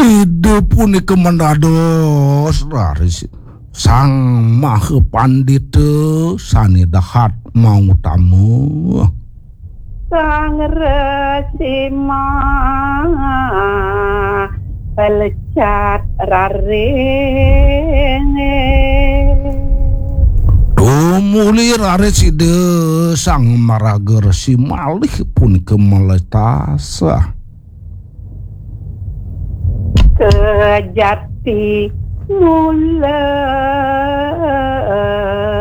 Ide punika mendados raris sang maha pandita sani dahat mau tamu. Sang resima pelecat raring Tumuli raris ide sang maraga resi malih punika meletasa. Kejati mula